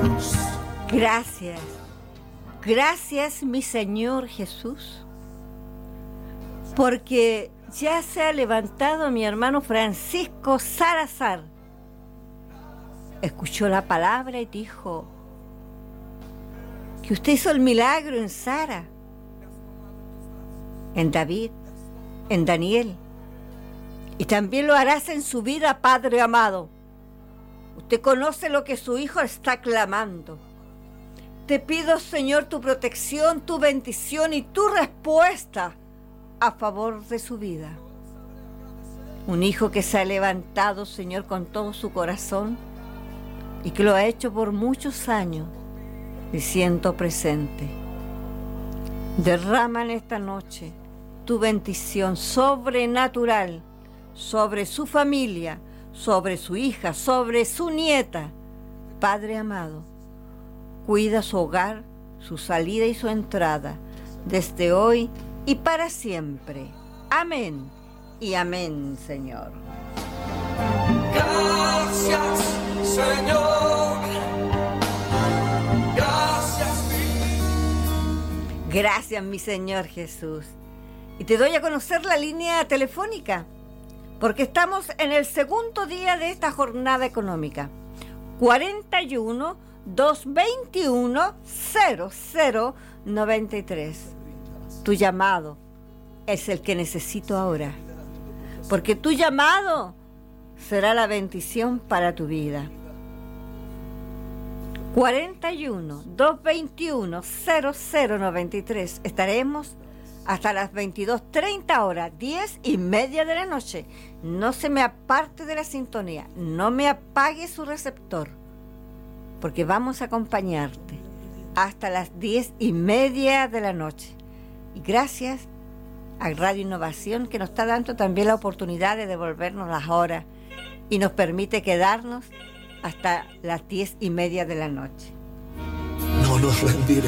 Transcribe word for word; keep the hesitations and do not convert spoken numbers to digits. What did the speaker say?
Gracias, gracias mi Señor Jesús, porque ya se ha levantado mi hermano Francisco Salazar. Escuchó la palabra y dijo que usted hizo el milagro en Sara, en David, en Daniel, y también lo harás en su vida, Padre amado. Usted conoce lo que su hijo está clamando. Te pido, Señor, tu protección, tu bendición y tu respuesta a favor de su vida. Un hijo que se ha levantado, Señor, con todo su corazón y que lo ha hecho por muchos años, diciendo presente. Derrama en esta noche tu bendición sobrenatural sobre su familia, sobre su hija, sobre su nieta. Padre amado, cuida su hogar, su salida y su entrada, desde hoy y para siempre. Amén y amén, Señor. Gracias, Señor. Gracias, mi. Gracias, mi Señor Jesús. Y te doy a conocer la línea telefónica, porque estamos en el segundo día de esta jornada económica. cuarenta y uno, doscientos veintiuno, cero cero noventa y tres. Tu llamado es el que necesito ahora, porque tu llamado será la bendición para tu vida. cuarenta y uno, doscientos veintiuno, cero cero noventa y tres. Estaremos hasta las veintidós treinta horas, diez y media de la noche. No se me aparte de la sintonía, no me apague su receptor, porque vamos a acompañarte hasta las diez y media de la noche. Y gracias a Radio Innovación, que nos está dando también la oportunidad de devolvernos las horas y nos permite quedarnos hasta las diez y media de la noche. No nos rendiremos.